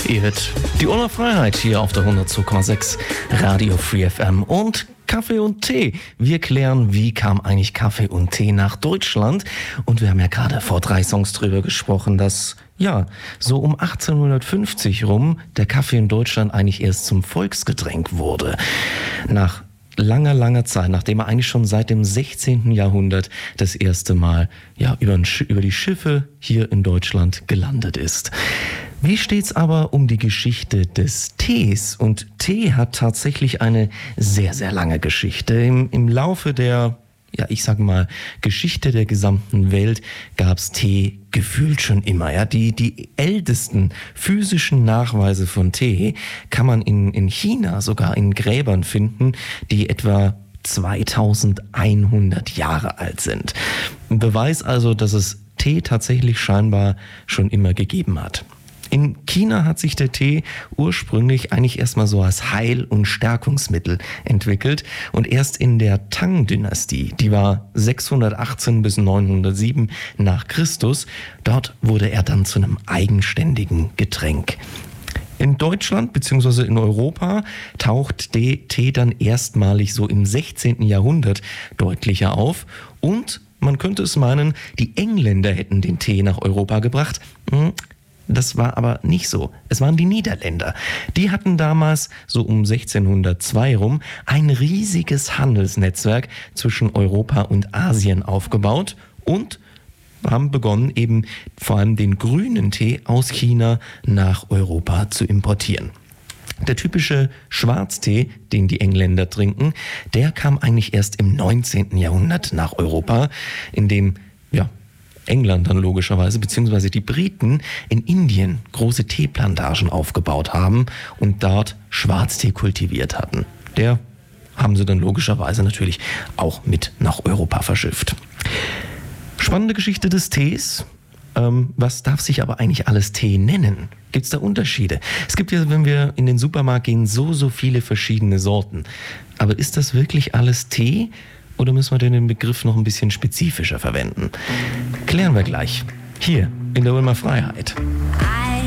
Ihr hört die Ulmer Freiheit hier auf der 102,6 Radio Free FM und Kaffee und Tee. Wir klären, wie kam eigentlich Kaffee und Tee nach Deutschland? Und wir haben ja gerade vor 3 Songs drüber gesprochen, dass so um 1850 rum der Kaffee in Deutschland eigentlich erst zum Volksgetränk wurde. Nach langer Zeit, nachdem er eigentlich schon seit dem 16. Jahrhundert das erste Mal über die Schiffe hier in Deutschland gelandet ist. Wie steht's aber um die Geschichte des Tees? Und Tee hat tatsächlich eine sehr, sehr lange Geschichte. Im Laufe der, Geschichte der gesamten Welt gab's Tee gefühlt schon immer. Die ältesten physischen Nachweise von Tee kann man in China sogar in Gräbern finden, die etwa 2100 Jahre alt sind. Ein Beweis also, dass es Tee tatsächlich scheinbar schon immer gegeben hat. In China hat sich der Tee ursprünglich eigentlich erstmal so als Heil- und Stärkungsmittel entwickelt und erst in der Tang-Dynastie, die war 618 bis 907 nach Christus, dort wurde er dann zu einem eigenständigen Getränk. In Deutschland bzw. in Europa taucht Tee dann erstmalig so im 16. Jahrhundert deutlicher auf und man könnte es meinen, die Engländer hätten den Tee nach Europa gebracht. Das war aber nicht so. Es waren die Niederländer. Die hatten damals, so um 1602 rum, ein riesiges Handelsnetzwerk zwischen Europa und Asien aufgebaut und haben begonnen, eben vor allem den grünen Tee aus China nach Europa zu importieren. Der typische Schwarztee, den die Engländer trinken, der kam eigentlich erst im 19. Jahrhundert nach Europa, in dem England dann logischerweise, beziehungsweise die Briten in Indien große Teeplantagen aufgebaut haben und dort Schwarztee kultiviert hatten. Der haben sie dann logischerweise natürlich auch mit nach Europa verschifft. Spannende Geschichte des Tees. Was darf sich aber eigentlich alles Tee nennen? Gibt es da Unterschiede? Es gibt ja, wenn wir in den Supermarkt gehen, so viele verschiedene Sorten. Aber ist das wirklich alles Tee? Oder müssen wir denn den Begriff noch ein bisschen spezifischer verwenden? Klären wir gleich. Hier in der Ulmer Freiheit.